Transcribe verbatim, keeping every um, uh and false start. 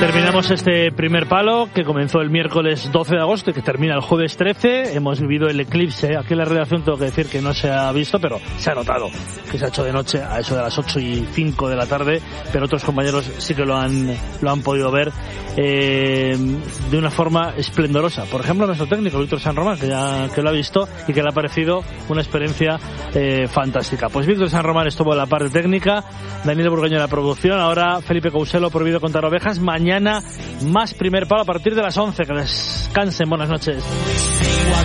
Terminamos este primer palo que comenzó el miércoles doce de agosto y que termina el jueves trece. Hemos vivido el eclipse. Aquí en la redacción tengo que decir que no se ha visto, pero se ha notado que se ha hecho de noche a eso de las ocho y cinco de la tarde, pero otros compañeros sí que lo han lo han podido ver eh, de una forma esplendorosa. Por ejemplo, nuestro técnico Víctor San Román, que ya que lo ha visto y que le ha parecido una experiencia eh, fantástica. Pues Víctor San Román estuvo en la parte técnica, Daniel Burgueño en la producción, ahora Felipe Couselo, Prohibido Contar Ovejas. Mañana más primer palo a partir de las once. Que descansen, buenas noches.